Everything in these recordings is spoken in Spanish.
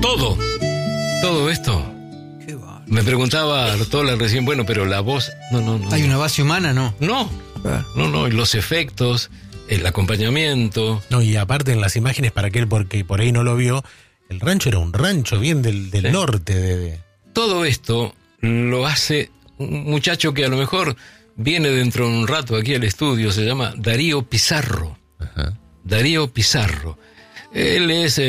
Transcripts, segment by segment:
Todo esto. Me preguntaba Artola recién, bueno, pero la voz... No. ¿Hay una base humana? No. No, y los efectos, el acompañamiento... No, y aparte en las imágenes, para aquel porque por ahí no lo vio, el rancho era un rancho bien del ¿sí? norte. Todo esto lo hace un muchacho que a lo mejor viene dentro de un rato aquí al estudio, se llama Darío Pizarro. Ajá. Darío Pizarro. Él es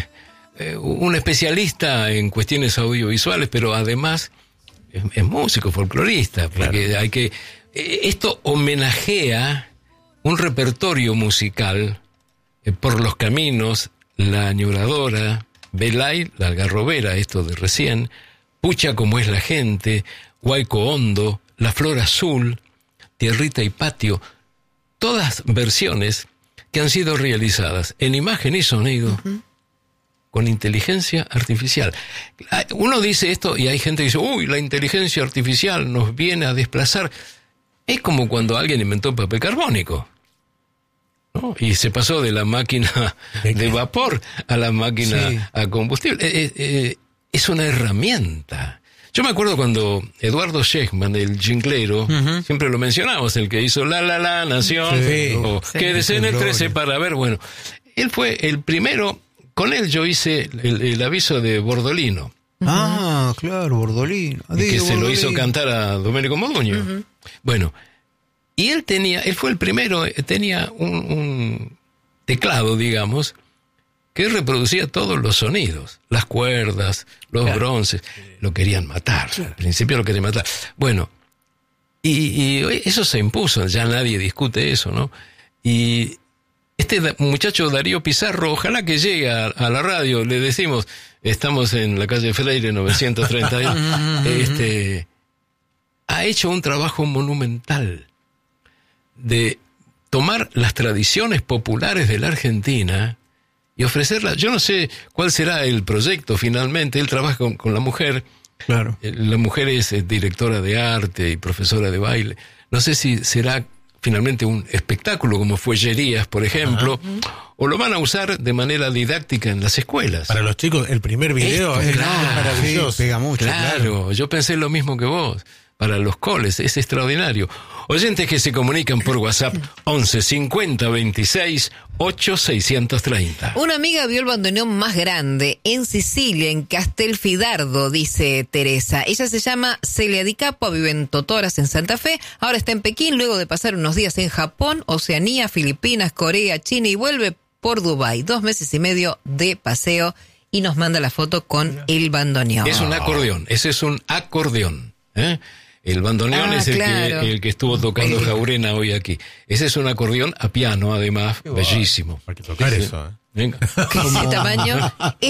un especialista en cuestiones audiovisuales, pero además es músico, folclorista, porque claro. Esto homenajea un repertorio musical por los caminos, La Añoradora, Belay, La Algarrobera, esto de recién, Pucha como es la gente, Huayco Hondo, La Flor Azul, Tierrita y Patio, todas versiones que han sido realizadas en imagen y sonido con inteligencia artificial. Uno dice esto y hay gente que dice, uy, la inteligencia artificial nos viene a desplazar. Es como cuando alguien inventó el papel carbónico, ¿no? Y se pasó de la máquina de vapor a la máquina a combustible. Es una herramienta. Yo me acuerdo cuando Eduardo Shechman, el jinglero, siempre lo mencionamos, el que hizo La Nación, o Quédese en el 13 para ver, bueno, él fue el primero, con él yo hice el aviso de Bordolino. Ah, claro, Bordolino. Y que se lo hizo cantar a Domenico Modugno. Bueno, y él fue el primero, tenía un teclado, digamos, que reproducía todos los sonidos, las cuerdas, los bronces. Lo querían matar, al principio lo querían matar. Bueno, y eso se impuso, ya nadie discute eso, ¿no? Y este muchacho Darío Pizarro, ojalá que llegue a la radio, le decimos, estamos en la calle Freire 931, ha hecho un trabajo monumental de tomar las tradiciones populares de la Argentina y ofrecerla. Yo no sé cuál será el proyecto finalmente. Él trabaja con la mujer. Claro. La mujer es directora de arte y profesora de baile. No sé si será finalmente un espectáculo como Fuellerías, por ejemplo, o lo van a usar de manera didáctica en las escuelas. Para los chicos, el primer video es maravilloso. Sí, pega mucho. Claro, yo pensé lo mismo que vos. Para los coles, es extraordinario. Oyentes que se comunican por WhatsApp 11 50 26 8 630. Una amiga vio el bandoneón más grande en Sicilia, en Castelfidardo, dice Teresa. Ella se llama Celia Di Capo, vive en Totoras, en Santa Fe. Ahora está en Pekín, luego de pasar unos días en Japón, Oceanía, Filipinas, Corea, China y vuelve por Dubái. 2 meses y medio de paseo y nos manda la foto con el bandoneón. Es un acordeón, ese es un acordeón, ¿eh? El bandoneón es el que estuvo tocando Jaurena hoy aquí. Ese es un acordeón a piano, además, bellísimo. Hay que tocar eso, ¿eh? Venga. ¿Qué tamaño?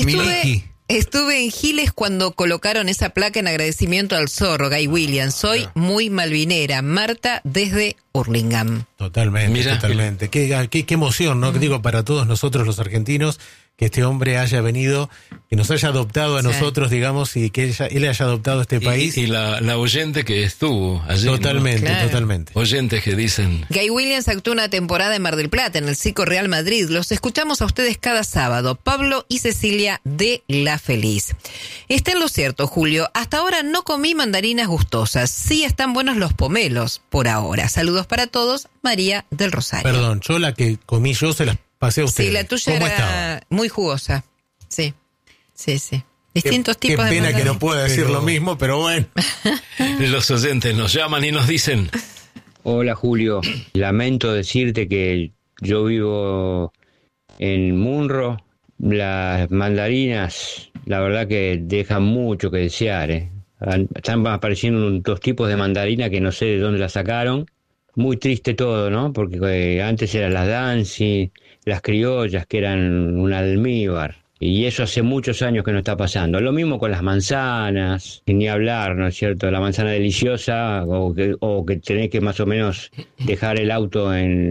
Estuve en Giles cuando colocaron esa placa en agradecimiento al zorro, Guy Williams. Soy muy malvinera. Marta, desde Hurlingham. Totalmente, Mirá, totalmente. Qué emoción, ¿no? Digo, para todos nosotros los argentinos, que este hombre haya venido, que nos haya adoptado a nosotros, digamos, y que él haya adoptado este país. Y la oyente que estuvo allí. Totalmente, ¿no? totalmente. Oyentes que dicen... Guy Williams actuó una temporada en Mar del Plata, en el Circo Real Madrid. Los escuchamos a ustedes cada sábado. Pablo y Cecilia de La Feliz. Está en lo cierto, Julio. Hasta ahora no comí mandarinas gustosas. Sí están buenos los pomelos, por ahora. Saludos para todos. María del Rosario. Perdón, yo la que comí yo se las pasé a ustedes. Sí, la tuya ¿Cómo era estaba? Muy jugosa. Sí. Distintos tipos de pena mandarina. que no pueda decir lo mismo, pero bueno. Los oyentes nos llaman y nos dicen... Hola Julio, lamento decirte que yo vivo en Munro. Las mandarinas, la verdad que dejan mucho que desear, ¿eh? Están apareciendo 2 tipos de mandarina que no sé de dónde las sacaron. Muy triste todo, ¿no? Porque antes eran las Dancy, las criollas, que eran un almíbar. Y eso hace muchos años que no está pasando. Lo mismo con las manzanas, ni hablar, ¿no es cierto? La manzana deliciosa, o que tenés que más o menos dejar el auto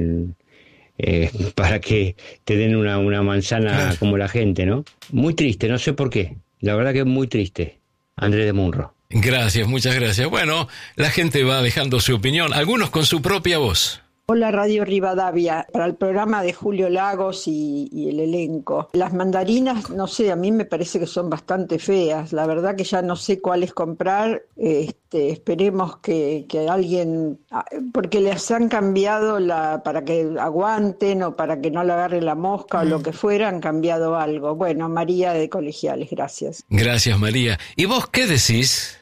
para que te den una manzana como la gente, ¿no? Muy triste, no sé por qué. La verdad que es muy triste. Andrés de Munro. Gracias, muchas gracias. Bueno, la gente va dejando su opinión, algunos con su propia voz. Hola Radio Rivadavia, para el programa de Julio Lagos y el elenco. Las mandarinas, no sé, a mí me parece que son bastante feas, la verdad que ya no sé cuáles comprar, esperemos que alguien, porque les han cambiado para que aguanten o para que no le agarre la mosca o lo que fuera, han cambiado algo. Bueno, María de Colegiales, gracias. Gracias, María. ¿Y vos qué decís?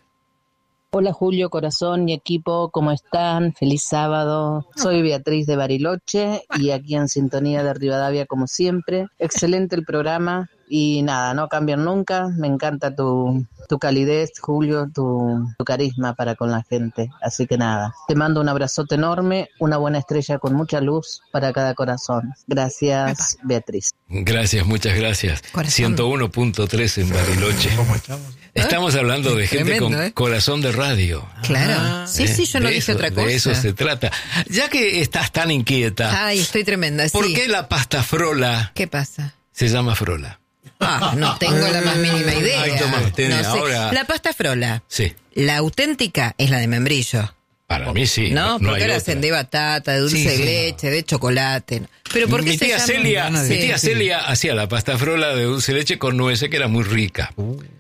Hola Julio, corazón y equipo, ¿cómo están? Feliz sábado. Soy Beatriz de Bariloche y aquí en sintonía de Rivadavia como siempre. Excelente el programa y nada, no cambian nunca. Me encanta tu calidez, Julio, tu carisma para con la gente. Así que nada, te mando un abrazote enorme, una buena estrella con mucha luz para cada corazón. Gracias, Beatriz. Gracias, muchas gracias. Corazón. 101.3 en Bariloche. ¿Cómo estamos? Estamos hablando de gente Tremendo, con corazón de radio. Claro. Sí, yo no dije otra cosa. De eso se trata. Ya que estás tan inquieta, Ay, estoy tremenda, sí. ¿por qué la pasta frola ¿Qué pasa? se llama frola? No tengo la más mínima idea. Ay, Tomás, tenés No sé. ahora- La pasta frola, Sí, la auténtica es la de membrillo. para mí sí. No, no porque hay la otra. hacen de batata, de dulce Sí, de sí. leche, de chocolate. Pero ¿por qué Mi se tía llama? Celia, Gana de- mi tía sí. Celia hacía la pasta frola de dulce de leche con nueces, que era muy rica.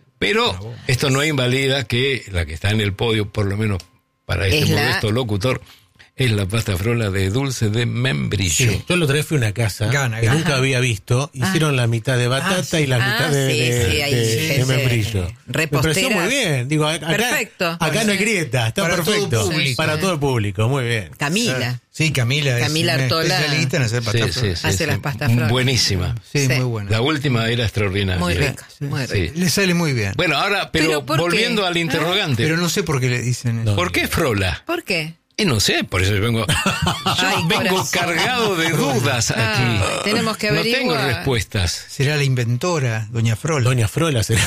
Pero esto no invalida que la que está en el podio, por lo menos para este Es la- modesto locutor, es la pasta frola de dulce de membrillo. Sí, yo lo traje, fui a una casa Gana. que nunca había visto. Hicieron la mitad de batata y la mitad de sí, hay gente membrillo. Me pareció reposteras. muy bien. Digo, acá, Perfecto. acá no hay grieta, está Para todo perfecto. público. Para todo el público, muy bien. Camila. Sí, Camila es Camila una Artola. especialista en hacer pasta frola. Hace las pastas frolas. Buenísima. Sí, Sí. muy buena. La última era extraordinaria. Muy rica, muy Sí. rica. Le sale muy bien. Bueno, ahora, pero ¿Pero por volviendo qué? al interrogante, Pero no sé por qué le dicen eso. ¿por qué frola? ¿Por qué? Y no sé, por eso vengo, Ay, vengo corazón. cargado de dudas aquí. Ay, tenemos que No tengo averiguar. respuestas. Será la inventora, Doña Frola. Doña Frola será.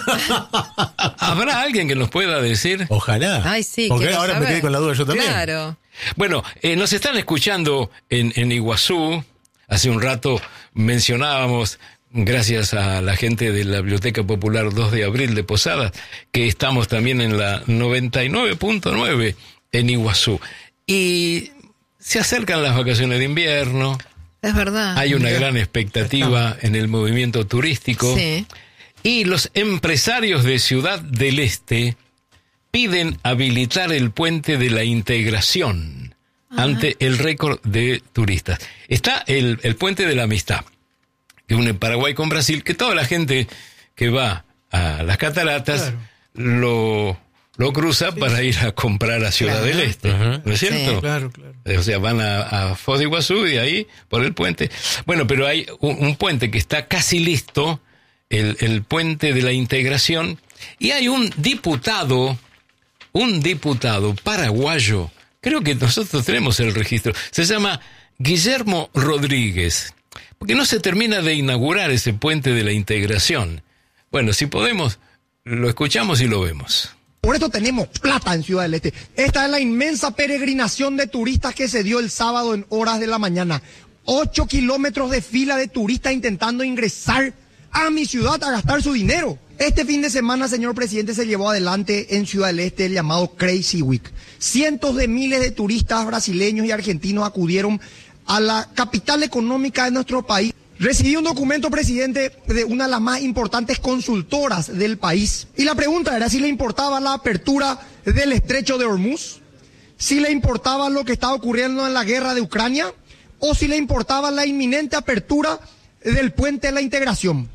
¿Habrá alguien que nos pueda decir? Ojalá. Ay, sí, Porque quiero ahora saber. me quedé con la duda yo también. Claro. Bueno, nos están escuchando en Iguazú. Hace un rato mencionábamos, gracias a la gente de la Biblioteca Popular 2 de Abril de Posadas, que estamos también en la 99.9 en Iguazú. Y se acercan las vacaciones de invierno. Es verdad. Hay una gran expectativa en el movimiento turístico. Sí. Y los empresarios de Ciudad del Este piden habilitar el puente de la Integración ante el récord de turistas. Está el puente de la Amistad, que une Paraguay con Brasil, que toda la gente que va a las cataratas lo cruza para ir a comprar a Ciudad del Este, ¿no es cierto? Sí. Claro, claro. O sea, van a Foz de Iguazú y ahí por el puente. Bueno, pero hay un puente que está casi listo, el puente de la Integración, y hay un diputado paraguayo, creo que nosotros tenemos el registro, se llama Guillermo Rodríguez, porque no se termina de inaugurar ese puente de la Integración. Bueno, si podemos, lo escuchamos y lo vemos. Por esto tenemos plata en Ciudad del Este. Esta es la inmensa peregrinación de turistas que se dio el sábado en horas de la mañana. 8 kilómetros de fila de turistas intentando ingresar a mi ciudad a gastar su dinero. Este fin de semana, señor presidente, se llevó adelante en Ciudad del Este el llamado Crazy Week. Cientos de miles de turistas brasileños y argentinos acudieron a la capital económica de nuestro país. Recibí un documento, presidente, de una de las más importantes consultoras del país. Y la pregunta era si le importaba la apertura del estrecho de Hormuz, si le importaba lo que estaba ocurriendo en la guerra de Ucrania, o si le importaba la inminente apertura del puente de la Integración.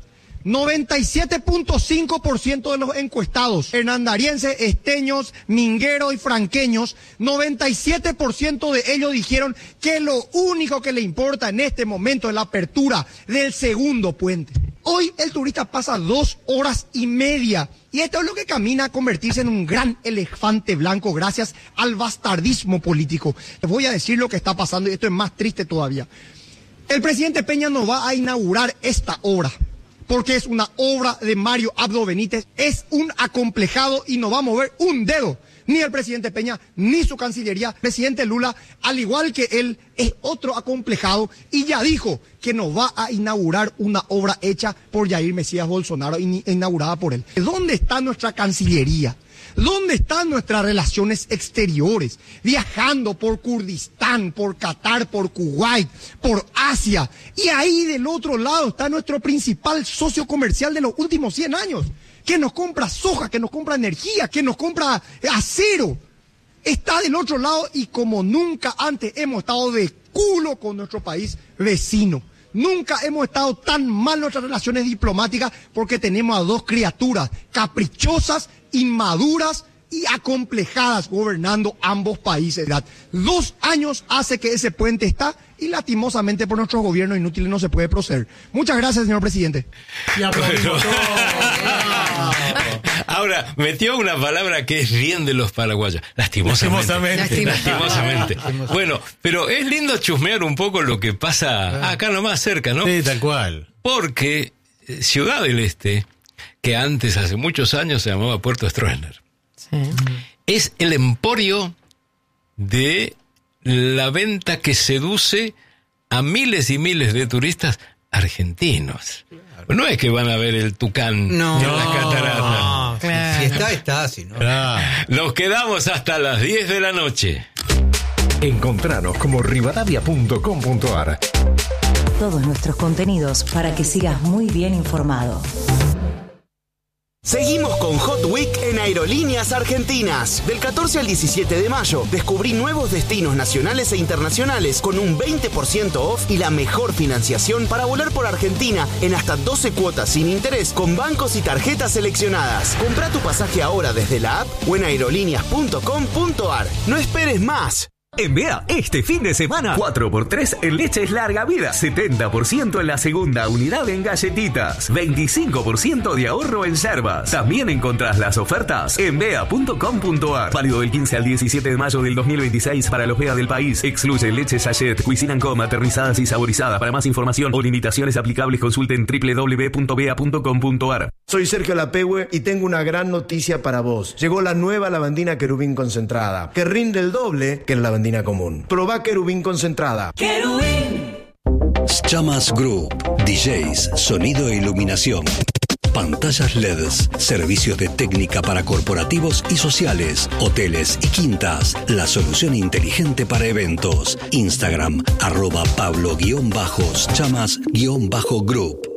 97.5% de los encuestados, hernandarienses, esteños, mingueros y franqueños, 97% de ellos dijeron que lo único que le importa en este momento es la apertura del segundo puente. Hoy el turista pasa 2 horas y media y esto es lo que camina a convertirse en un gran elefante blanco gracias al bastardismo político. Les voy a decir lo que está pasando y esto es más triste todavía. El presidente Peña no va a inaugurar esta obra, porque es una obra de Mario Abdo Benítez, es un acomplejado y no va a mover un dedo, ni el presidente Peña, ni su Cancillería. El presidente Lula, al igual que él, es otro acomplejado y ya dijo que no va a inaugurar una obra hecha por Jair Mesías Bolsonaro y inaugurada por él. ¿Dónde está nuestra Cancillería? ¿Dónde están nuestras relaciones exteriores? Viajando por Kurdistán, Irán, por Qatar, por Kuwait, por Asia. Y ahí del otro lado está nuestro principal socio comercial de los últimos 100 años, que nos compra soja, que nos compra energía, que nos compra acero. Está del otro lado y como nunca antes hemos estado de culo con nuestro país vecino. Nunca hemos estado tan mal en nuestras relaciones diplomáticas porque tenemos a dos criaturas caprichosas, inmaduras y acomplejadas gobernando ambos países. 2 años hace que ese puente está y lastimosamente por nuestros gobiernos inútiles no se puede proceder. Muchas gracias, señor presidente. Y aplaudimos todo. Ahora, metió una palabra que es bien de los paraguayos. Lastimosamente. Bueno, pero es lindo chusmear un poco lo que pasa acá nomás cerca, ¿no? Sí, tal cual. Porque Ciudad del Este, que antes, hace muchos años, se llamaba Puerto Stroessner, es el emporio de la venta que seduce a miles y miles de turistas argentinos. No es que van a ver el tucán en las cataratas. Si está, si no. Nos quedamos hasta las 10 de la noche. Encontranos como rivadavia.com.ar. Todos nuestros contenidos para que sigas muy bien informado. Seguimos con Hot Week en Aerolíneas Argentinas. Del 14 al 17 de mayo, descubrí nuevos destinos nacionales e internacionales con un 20% off y la mejor financiación para volar por Argentina en hasta 12 cuotas sin interés con bancos y tarjetas seleccionadas. Comprá tu pasaje ahora desde la app o en aerolíneas.com.ar. No esperes más. En Bea, este fin de semana, 4x3 en leches larga vida, 70% en la segunda unidad en galletitas, 25% de ahorro en yerbas. También encontrás las ofertas en bea.com.ar. Válido del 15 al 17 de mayo del 2026 para los Bea del país. Excluye leche sachet, Cuisine & Co, aterrizadas y saborizadas. Para más información o limitaciones aplicables, consulten www.bea.com.ar. Soy Sergio Lapehue y tengo una gran noticia para vos. Llegó la nueva lavandina Querubín concentrada, que rinde el doble que la lavandina común. Probá Querubín concentrada. ¡Querubín! Chamas Group, DJs, sonido e iluminación. Pantallas LEDs, servicios de técnica para corporativos y sociales, hoteles y quintas. La solución inteligente para eventos. Instagram, @Pablo_Chamas_Group.